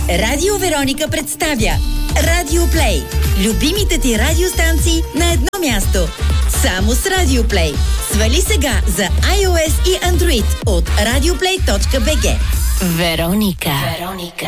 Радио Вероника представя Радио Плей. Любимите ти радиостанции на едно място. Само с Радио Плей. Свали сега за iOS и Android от radioplay.bg. Вероника.